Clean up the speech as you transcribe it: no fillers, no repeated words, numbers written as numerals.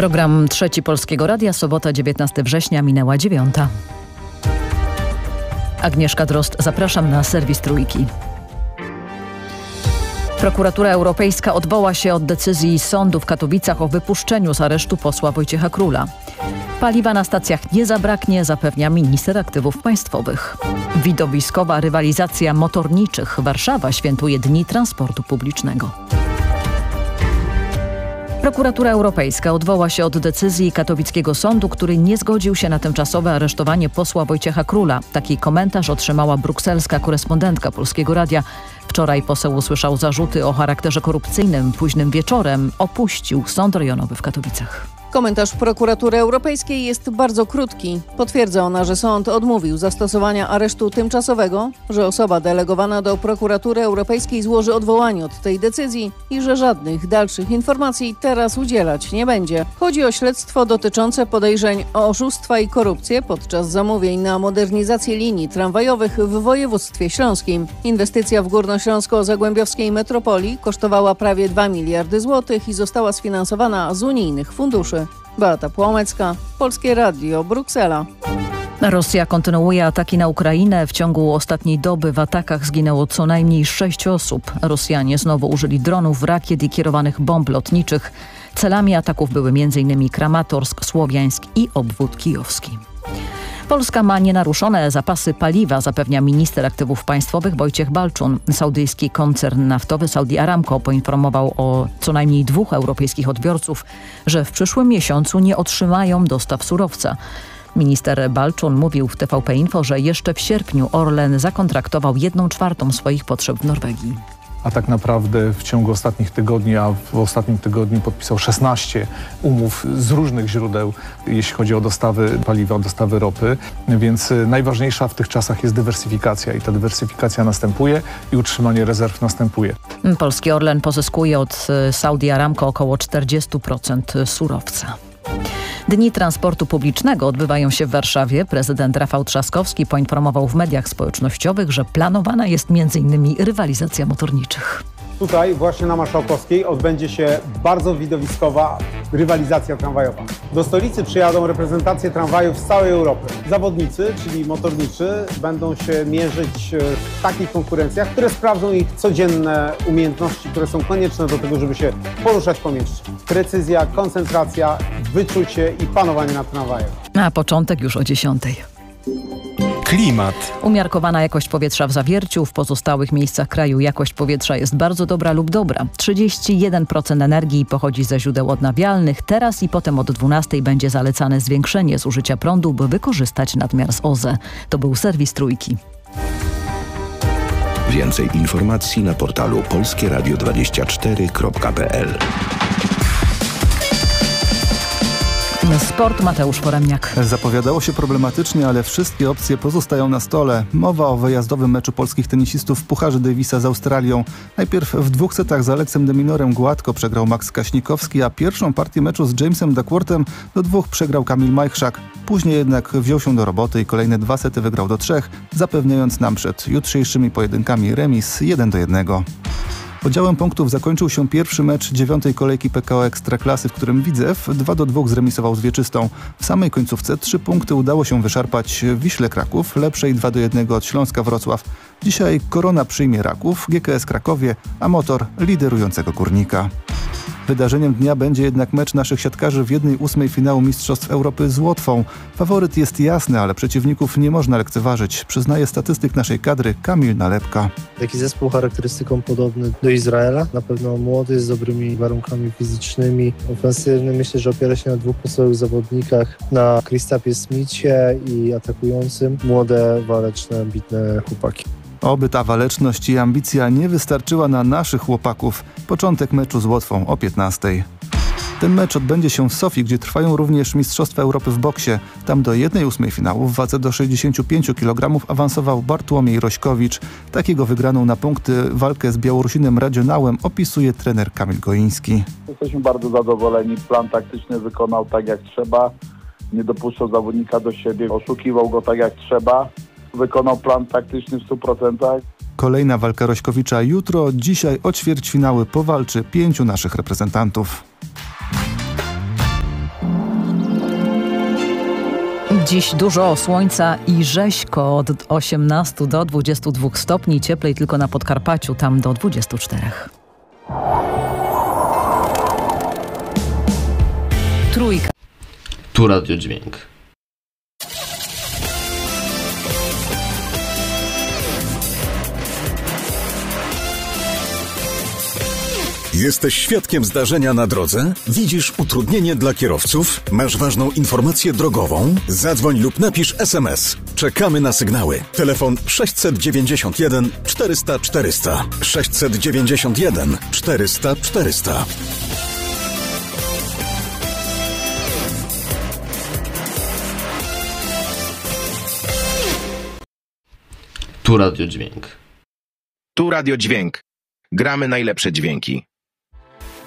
Program Trzeci Polskiego Radia, sobota 19 września, minęła 9. Agnieszka Drozd, zapraszam na serwis Trójki. Prokuratura Europejska odwoła się od decyzji sądu w Katowicach o wypuszczeniu z aresztu posła Wojciecha Króla. Paliwa na stacjach nie zabraknie, zapewnia minister aktywów państwowych. Widowiskowa rywalizacja motorniczych. Warszawa świętuje Dni Transportu Publicznego. Prokuratura Europejska odwoła się od decyzji katowickiego sądu, który nie zgodził się na tymczasowe aresztowanie posła Wojciecha Króla. Taki komentarz otrzymała brukselska korespondentka Polskiego Radia. Wczoraj poseł usłyszał zarzuty o charakterze korupcyjnym. Późnym wieczorem opuścił sąd rejonowy w Katowicach. Komentarz prokuratury europejskiej jest bardzo krótki. Potwierdza ona, że sąd odmówił zastosowania aresztu tymczasowego, że osoba delegowana do prokuratury europejskiej złoży odwołanie od tej decyzji i że żadnych dalszych informacji teraz udzielać nie będzie. Chodzi o śledztwo dotyczące podejrzeń o oszustwa i korupcję podczas zamówień na modernizację linii tramwajowych w województwie śląskim. Inwestycja w górnośląsko-zagłębiowskiej metropolii kosztowała prawie 2 miliardy złotych i została sfinansowana z unijnych funduszy. Beata Płomecka, Polskie Radio, Bruksela. Rosja kontynuuje ataki na Ukrainę. W ciągu ostatniej doby w atakach zginęło co najmniej 6 osób. Rosjanie znowu użyli dronów, rakiet i kierowanych bomb lotniczych. Celami ataków były m.in. Kramatorsk, Słowiańsk i obwód kijowski. Polska ma nienaruszone zapasy paliwa, zapewnia minister aktywów państwowych Wojciech Balczun. Saudyjski koncern naftowy Saudi Aramco poinformował o co najmniej 2 europejskich odbiorców, że w przyszłym miesiącu nie otrzymają dostaw surowca. Minister Balczun mówił w TVP Info, że jeszcze w sierpniu Orlen zakontraktował 1/4 swoich potrzeb w Norwegii. A tak naprawdę w ciągu ostatnich tygodni, a w ostatnim tygodniu podpisał 16 umów z różnych źródeł, jeśli chodzi o dostawy paliwa, o dostawy ropy. Więc najważniejsza w tych czasach jest dywersyfikacja i ta dywersyfikacja następuje i utrzymanie rezerw następuje. Polski Orlen pozyskuje od Saudi Aramco około 40% surowca. Dni Transportu Publicznego odbywają się w Warszawie. Prezydent Rafał Trzaskowski poinformował w mediach społecznościowych, że planowana jest m.in. rywalizacja motorniczych. Tutaj właśnie na Marszałkowskiej odbędzie się bardzo widowiskowa rywalizacja tramwajowa. Do stolicy przyjadą reprezentacje tramwajów z całej Europy. Zawodnicy, czyli motorniczy, będą się mierzyć w takich konkurencjach, które sprawdzą ich codzienne umiejętności, które są konieczne do tego, żeby się poruszać po mieście. Precyzja, koncentracja, wyczucie i panowanie nad tramwajem. A początek już o 10. Klimat. Umiarkowana jakość powietrza w Zawierciu. W pozostałych miejscach kraju jakość powietrza jest bardzo dobra lub dobra. 31% energii pochodzi ze źródeł odnawialnych. Teraz i potem od 12 będzie zalecane zwiększenie zużycia prądu, by wykorzystać nadmiar z OZE. To był serwis Trójki. Więcej informacji na portalu polskieradio24.pl. Sport, Mateusz Foremniak. Zapowiadało się problematycznie, ale wszystkie opcje pozostają na stole. Mowa o wyjazdowym meczu polskich tenisistów w Pucharze Davisa z Australią. Najpierw w 2 setach z Aleksem de Minorem gładko przegrał Max Kaśnikowski, a pierwszą partię meczu z Jamesem Duckworthem do 2 przegrał Kamil Majchrzak. Później jednak wziął się do roboty i kolejne 2 sety wygrał do 3, zapewniając nam przed jutrzejszymi pojedynkami remis 1-1. Podziałem punktów zakończył się pierwszy mecz 9. kolejki PKO Ekstraklasy, w którym Widzew 2-2 zremisował z Wieczystą. W samej końcówce 3 punkty udało się wyszarpać Wiśle Kraków, lepszej 2-1 od Śląska Wrocław. Dzisiaj Korona przyjmie Raków, GKS Krakowie, a Motor liderującego Górnika. Wydarzeniem dnia będzie jednak mecz naszych siatkarzy w 1/8 finału Mistrzostw Europy z Łotwą. Faworyt jest jasny, ale przeciwników nie można lekceważyć, przyznaje statystyk naszej kadry Kamil Nalepka. Taki zespół charakterystyką podobny do Izraela, na pewno młody, z dobrymi warunkami fizycznymi, ofensywny. Myślę, że opiera się na 2 podstawowych zawodnikach, na Kristapie Smithie i atakującym młode, waleczne, ambitne chłopaki. Oby ta waleczność i ambicja nie wystarczyła na naszych chłopaków. Początek meczu z Łotwą o 15. Ten mecz odbędzie się w Sofii, gdzie trwają również Mistrzostwa Europy w boksie. Tam do 1/8 finału w wadze do 65 kg awansował Bartłomiej Rośkowicz. Takiego wygraną na punkty walkę z Białorusinem Radzionałem opisuje trener Kamil Goiński. Jesteśmy bardzo zadowoleni. Plan taktyczny wykonał tak jak trzeba. Nie dopuszczał zawodnika do siebie. Oszukiwał go tak jak trzeba. Wykonał plan taktyczny w 100%. Kolejna walka Rośkowicza jutro. Dzisiaj o ćwierćfinały powalczy 5 naszych reprezentantów. Dziś dużo słońca i rzeźko, od 18 do 22 stopni, cieplej tylko na Podkarpaciu, tam do 24. Trójka. Tu Radio Dźwięk. Jesteś świadkiem zdarzenia na drodze? Widzisz utrudnienie dla kierowców? Masz ważną informację drogową? Zadzwoń lub napisz SMS. Czekamy na sygnały. Telefon 691 400 400. 691 400 400. Tu Radio Dźwięk. Tu Radio Dźwięk. Gramy najlepsze dźwięki.